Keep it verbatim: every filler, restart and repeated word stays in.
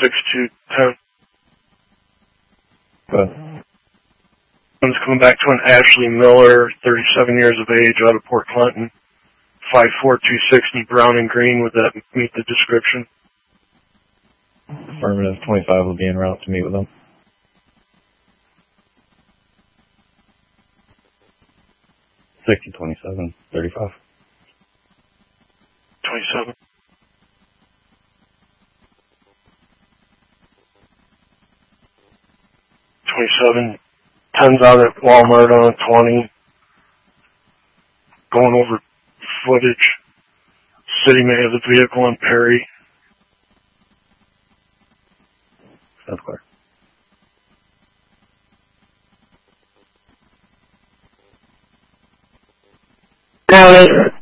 six two ten. Good. One's coming back to an Ashley Miller, thirty-seven years of age, out of Port Clinton. five four two sixty, brown and green. Would that meet the description? Affirmative. twenty-five will be en route to meet with them. sixty twenty-seven, thirty-five. twenty-seven. twenty-seven. ten's out at Walmart on a twenty. Going over footage. City may have the vehicle on Perry. That's clear. Got it.